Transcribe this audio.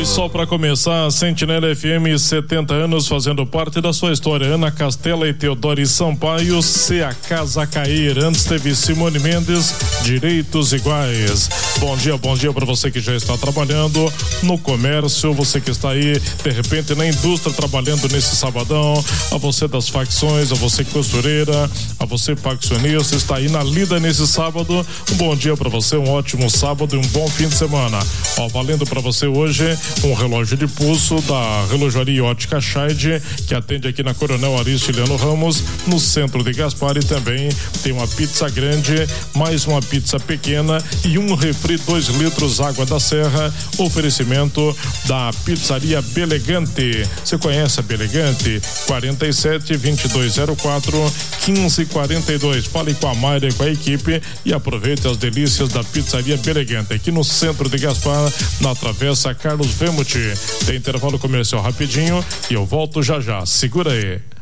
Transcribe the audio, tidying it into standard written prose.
Só para começar, Sentinela FM, 70 anos fazendo parte da sua história. Ana Castela e Teodoro Sampaio, Se a Casa Cair. Antes teve Simone Mendes, Direitos Iguais. Bom dia para você que já está trabalhando no comércio, você que está aí de repente na indústria trabalhando nesse sabadão, a você das facções, a você costureira, a você faccionista, está aí na lida nesse sábado. Um bom dia para você, um ótimo sábado e um bom fim de semana. Ó, valendo para você hoje um relógio de pulso da Relojoaria Ótica Scheid, que atende aqui na Coronel Aristiliano Ramos, no centro de Gaspar, e também tem uma pizza grande, mais uma pizza pequena e um refri 2 litros Água da Serra, oferecimento da Pizzaria Belegante. Você conhece a Belegante? 47-2204-1542. Fale com a Mayra e com a equipe e aproveite as delícias da Pizzaria Belegante, aqui no centro de Gaspar, na Travessa Carlos Vemuti. Tem intervalo comercial rapidinho e eu volto já. Segura aí.